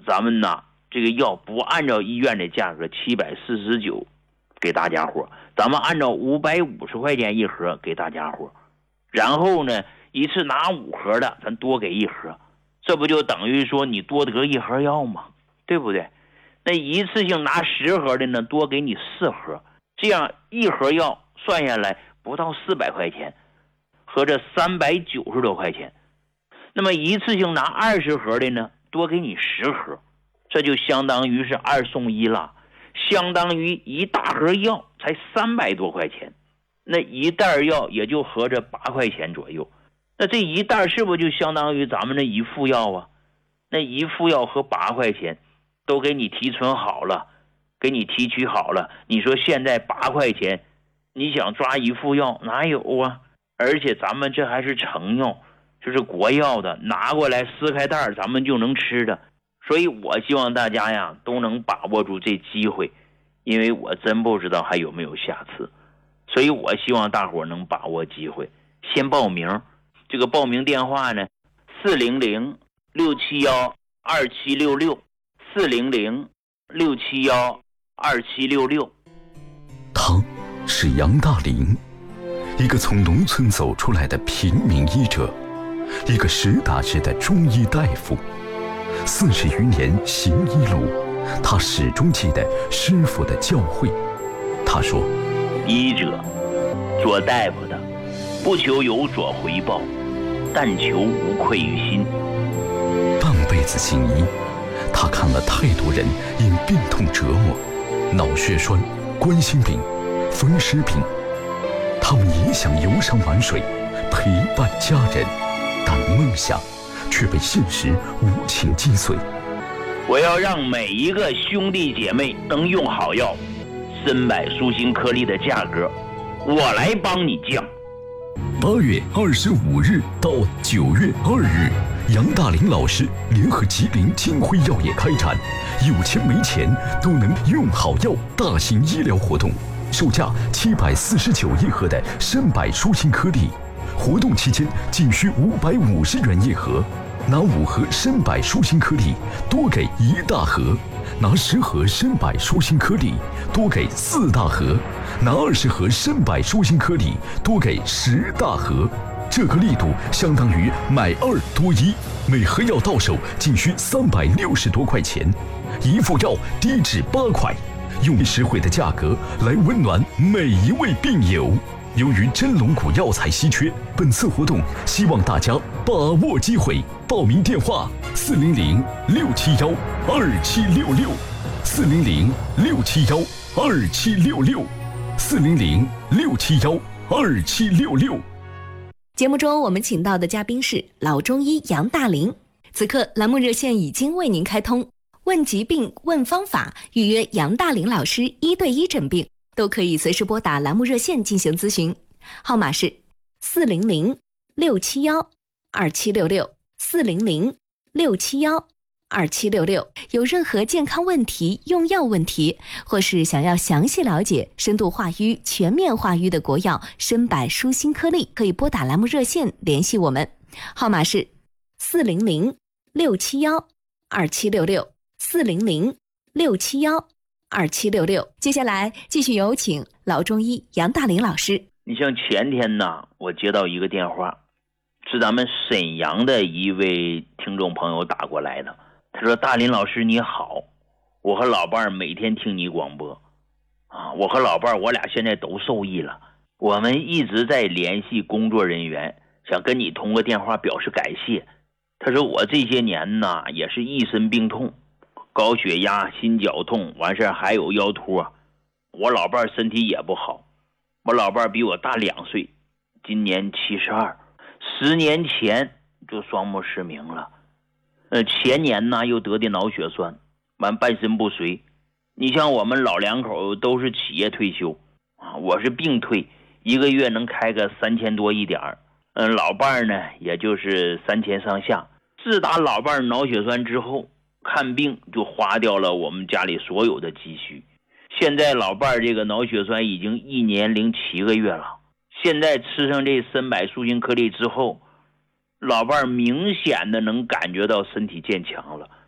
咱们呢这个药不按照医院的价格749给大家伙，咱们按照550块钱一盒给大家伙，然后呢一次拿5盒的咱多给1盒，这不就等于说你多得1盒药吗？对不对？那一次性拿10盒的呢多给你4盒，这样1盒药算下来不到400块钱，合着390多块钱。那么一次性拿20盒的呢多给你10盒，这就相当于是2送1了，相当于1大盒药才300多块钱，那1袋药也就合着8块钱左右。那这1袋是不是就相当于咱们这1副药啊？那1副药和8块钱都给你提纯好了，给你提取好了，你说现在8块钱你想抓1副药哪有啊？而且咱们这还是成药，就是国药的，拿过来撕开袋咱们就能吃的。所以我希望大家呀都能把握住这机会，因为我真不知道还有没有下次，所以我希望大伙能把握机会，先报名。这个报名电话呢400-671-2766，400-671-2766。 他是杨大林，一个从农村走出来的平民医者，一个实打实的中医大夫。40余年行医路，他始终记得师傅的教诲。他说： 医者，做大夫的，不求有所回报，但求无愧于心。 半辈子行医，他看了太多人因病痛折磨，脑血栓、冠心病、风湿病，他们也想游山玩水，陪伴家人，但梦想却被现实无情击碎。 我要让每一个兄弟姐妹能用好药，参柏舒心颗粒的价格我来帮你降。 8月25日到9月2日，杨大林老师联合吉林金辉药业开展有钱没钱都能用好药大型医疗活动，售价749一盒的参柏舒心颗粒，活动期间仅需550元一盒，拿5盒参柏舒心颗粒多给1大盒，拿10盒参柏舒心颗粒多给4大盒，拿20盒参柏舒心颗粒多给10大盒。这个力度相当于买2多1，每盒药到手仅需360多块钱，一副药低至8块，用实惠的价格来温暖每一位病友。由于真龙骨药材稀缺，本次活动希望大家把握机会。报名电话：400-671-2766，400-671-2766，400-671-2766。 节目中我们请到的嘉宾是老中医杨大林，此刻栏目热线已经为您开通，问疾病问方法，预约杨大林老师1对1诊病，都可以随时拨打栏目热线进行咨询，号码是400-671-2766，400-671-2766。有任何健康问题、用药问题，或是想要详细了解深度化瘀、全面化瘀的国药参柏舒心颗粒，可以拨打栏目热线联系我们，号码是400-671-2766，400-671-2766。接下来继续有请老中医杨大林老师。 你像前天呢，我接到一个电话，是咱们沈阳的一位听众朋友打过来的。他说：大林老师你好，我和老伴儿每天听你广播啊，我和老伴儿我俩现在都受益了，我们一直在联系工作人员，想跟你通过电话表示感谢。他说我这些年呢也是一身病痛，高血压、心绞痛，完事还有腰托，我老伴儿身体也不好，我老伴儿比我大2岁，今年72，10年前就双目失明了。前年呢又得的脑血栓，完半身不遂。你像我们老两口都是企业退休啊，我是病退，一个月能开个3000多一点老伴儿呢也就是3000上下。自打老伴儿脑血栓之后，看病就花掉了我们家里所有的积蓄。现在老伴儿这个脑血栓已经1年零7个月了，现在吃上这参柏舒心颗粒之后，老伴儿明显的能感觉到身体渐强了。